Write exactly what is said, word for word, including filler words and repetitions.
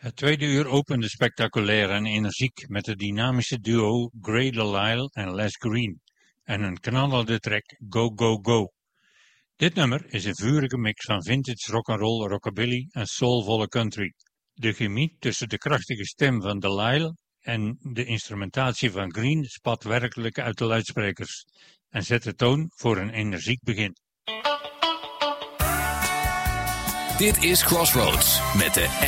Het tweede uur opende spectaculair en energiek met het dynamische duo Grey DeLisle en Les Green en een knallende track Go Go Go. Dit nummer is een vurige mix van vintage rock'n'roll, rockabilly en soulvolle country. De chemie tussen de krachtige stem van DeLisle en de instrumentatie van Green spat werkelijk uit de luidsprekers en zet de toon voor een energiek begin. Dit is Crossroads met de